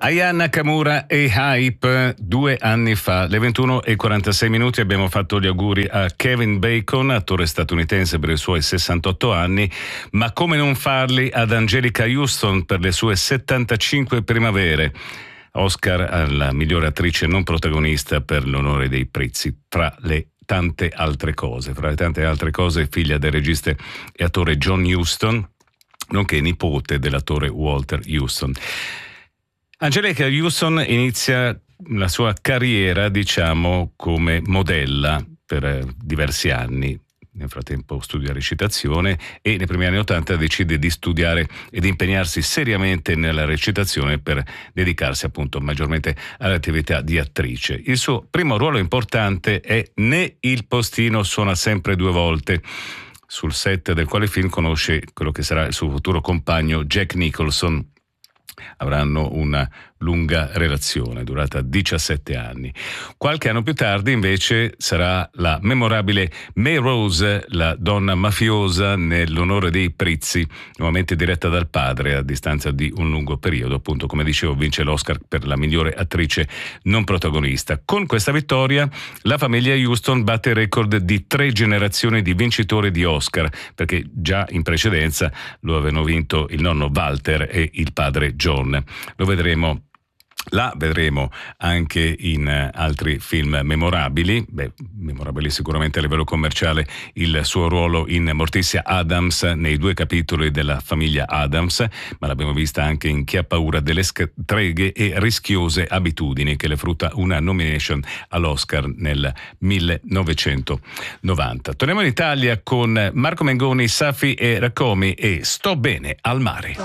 Aya Nakamura e Hype, 2 anni fa, alle 21:46 abbiamo fatto gli auguri a Kevin Bacon, attore statunitense per i suoi 68 anni, ma come non farli ad Angelica Houston per le sue 75 primavere. Oscar alla migliore attrice non protagonista per l'onore dei Prizzi, fra le tante altre cose. Fra le tante altre cose, figlia del regista e attore John Huston, nonché nipote dell'attore Walter Huston. Angelica Houston inizia la sua carriera, come modella per diversi anni. Nel frattempo studia recitazione e nei primi anni '80 decide di studiare ed impegnarsi seriamente nella recitazione per dedicarsi appunto maggiormente all'attività di attrice. Il suo primo ruolo importante è Né il postino suona sempre due volte, sul set del quale film conosce quello che sarà il suo futuro compagno Jack Nicholson. Avranno una lunga relazione durata 17 anni. Qualche anno più tardi invece sarà la memorabile May Rose, la donna mafiosa nell'onore dei Prizzi, nuovamente diretta dal padre a distanza di un lungo periodo. Appunto, come dicevo, vince l'Oscar per la migliore attrice non protagonista. Con questa vittoria la famiglia Houston batte il record di 3 generazioni di vincitori di Oscar, perché già in precedenza lo avevano vinto il nonno Walter e il padre John. La vedremo anche in altri film memorabili, memorabili sicuramente a livello commerciale il suo ruolo in Morticia Addams nei 2 capitoli della famiglia Addams, ma l'abbiamo vista anche in Chi ha paura delle streghe e Rischiose abitudini, che le frutta una nomination all'Oscar nel 1990. Torniamo in Italia con Marco Mengoni, Safi e Raccomi e Sto bene al mare.